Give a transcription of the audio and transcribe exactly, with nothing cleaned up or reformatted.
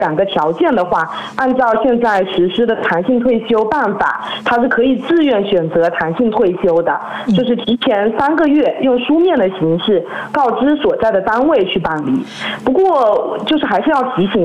两个条件的话，按照现在实施的弹性退休办法，它是可以自愿选择弹性退休的，就是提前三个月用书面的形式告知所在的单位去办理。不过，就是还是要提醒